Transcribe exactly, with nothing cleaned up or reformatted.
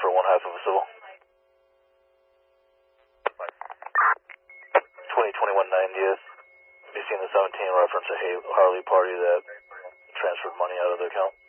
for one half of a civil. twenty twenty-one ninetieth. You seen the seventeen reference a Harley party that transferred money out of their account?